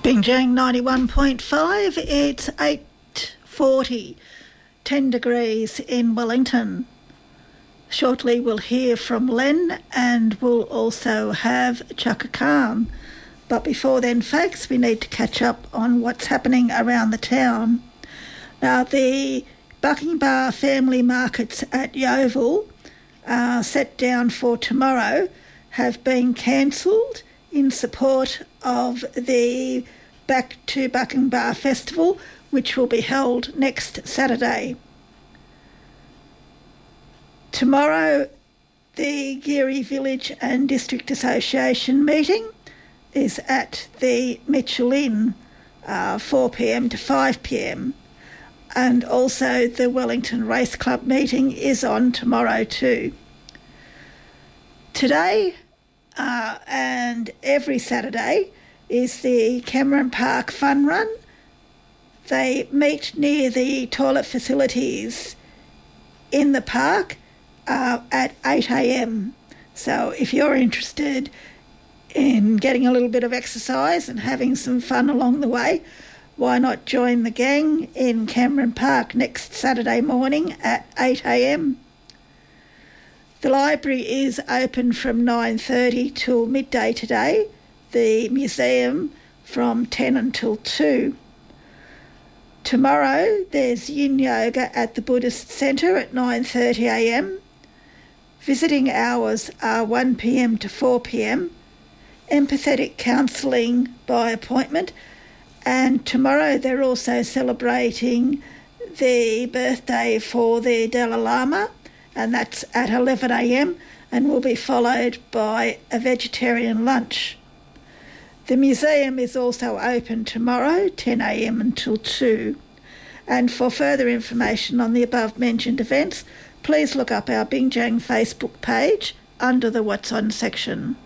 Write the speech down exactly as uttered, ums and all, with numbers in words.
Bingjang ninety-one point five, it's eight forty, ten degrees in Wellington. Shortly we'll hear from Len and we'll also have Chaka Khan. But before then, folks, we need to catch up on what's happening around the town. Now, the Buckingham family markets at Yeovil, uh, set down for tomorrow, have been cancelled in support of the Back to Buckingham Festival, which will be held next Saturday. Tomorrow, the Geary Village and District Association meeting is at the Mitchell Inn, uh, four p m to five p m, and also the Wellington Race Club meeting is on tomorrow too. Today uh, and every Saturday is the Cameron Park Fun Run. They meet near the toilet facilities in the park uh, at eight a m. So if you're interested in getting a little bit of exercise and having some fun along the way, why not join the gang in Cameron Park next Saturday morning at eight a m. The library is open from nine thirty till midday today, the museum from ten until two. Tomorrow there's yin yoga at the Buddhist Centre at nine thirty a m. Visiting hours are one p m to four p m. Empathetic counselling by appointment, and tomorrow they're also celebrating the birthday for the Dalai Lama, and that's at eleven a m and will be followed by a vegetarian lunch. The museum is also open tomorrow, ten a m until two. And for further information on the above-mentioned events, please look up our Bingjang Facebook page under the What's On section.